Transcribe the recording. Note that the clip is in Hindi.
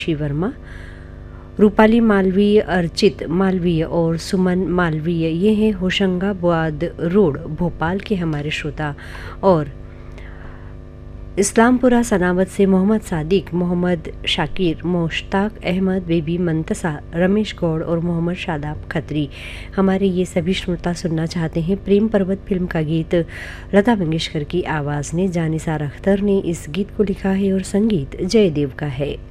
शी वर्मा, रूपाली मालवीय, अर्चित मालवीय और सुमन मालवीय, ये हैं होशंगाबाद रोड भोपाल के हमारे श्रोता। और इस्लामपुरा सनावत से मोहम्मद सादिक, मोहम्मद शाकिर, मुश्ताक अहमद, बेबी मंतसा, रमेश गौड़ और मोहम्मद शादाब खत्री, हमारे ये सभी श्रोता सुनना चाहते हैं प्रेम पर्वत फिल्म का गीत लता मंगेशकर की आवाज़ में। जानिसार अख्तर ने इस गीत को लिखा है और संगीत जयदेव का है।